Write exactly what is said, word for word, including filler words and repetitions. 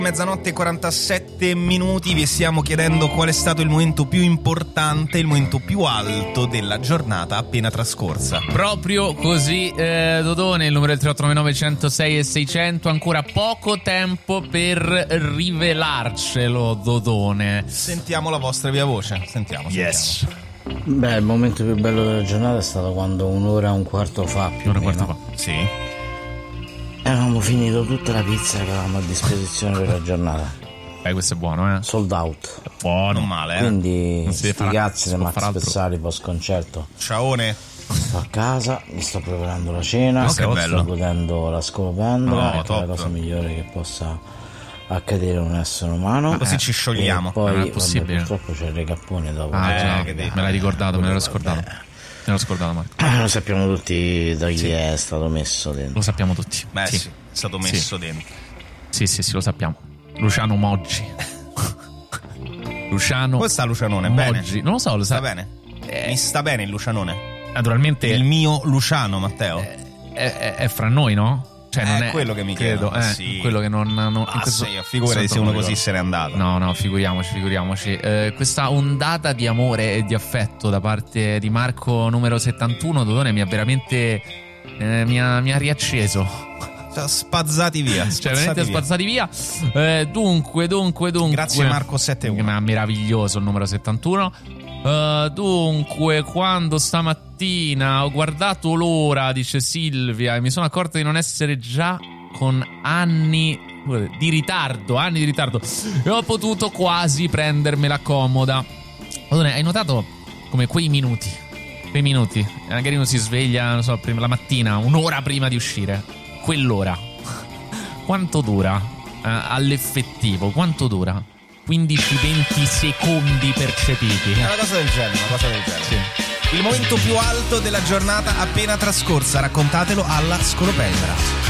Mezzanotte e quarantasette minuti, vi stiamo chiedendo qual è stato il momento più importante, il momento più alto della giornata appena trascorsa. Proprio così, eh, Dodone, il numero del tre otto nove nove uno zero sei e seicento, ancora poco tempo per rivelarcelo, Dodone. Sentiamo la vostra via voce, sentiamo. sentiamo. Yes. Beh, il momento più bello della giornata è stato quando un'ora e un quarto fa, più o Un'ora e un meno, quarto fa. Sì. avevamo finito tutta la pizza che avevamo a disposizione per la giornata. Beh, questo è buono, eh. Sold out. Buono. Non male, eh. Quindi Non si deve sti fare- cazzi si di può Max fare altro. Pezzali post concerto. Ciaone. Sto a casa, mi sto preparando la cena, Oh, che sto bello. godendo la scopapendola, No, che è top. la cosa migliore che possa accadere a un essere umano. Così ci sciogliamo. E poi Non è vabbè, possibile. purtroppo c'è il recappone dopo. Ah, Eh, già, che dici? me l'hai ricordato, me l'ero scordato. Me l'ero scordato, Marco. Eh, lo sappiamo tutti da chi è stato messo dentro. Lo sappiamo tutti. Beh sì, sì. è stato messo dentro. Sì, sì, sì, lo sappiamo. Luciano Moggi. Luciano Come sta Lucianone? Bene? Moggi. Non lo so, lo Sta sa. bene? Eh. Mi sta bene il Lucianone? Naturalmente Il mio Luciano, Matteo? è, è- è fra noi, no? Cioè, non È è quello che mi credo, chiedo, eh, sì. quello che non, non in Ah questo- sì, figurati questo se uno non così ricordo. se n'è andato. No, no, figuriamoci, figuriamoci. Eh, questa ondata di amore e di affetto da parte di Marco numero settantuno, Dodone, mi ha veramente eh, mi, ha, mi ha riacceso. Cioè, spazzati via. Cioè, spazzati veramente via. spazzati via. Eh, dunque, dunque, dunque. Grazie Marco settantuno. Ma meraviglioso il numero settantuno. Eh, dunque, quando stamattina ho guardato l'ora, dice Silvia, e mi sono accorta di non essere già con anni di ritardo, anni di ritardo, e ho potuto quasi prendermela comoda. Odone, hai notato come quei minuti, quei minuti, magari uno si sveglia, non so, prima, la mattina, un'ora prima di uscire, quell'ora, quanto dura eh, all'effettivo? Quanto dura? quindici venti secondi percepiti. È una cosa del genere, una cosa del genere. Sì. Il momento più alto della giornata appena trascorsa, raccontatelo alla Scolopendra.